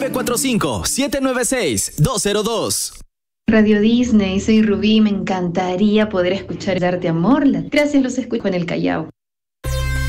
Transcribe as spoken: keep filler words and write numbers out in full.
nueve cuatro cinco, siete nueve seis, dos cero dos. Radio Disney, soy Rubí, me encantaría poder escuchar Darte Amor. Gracias, los escucho en el Callao.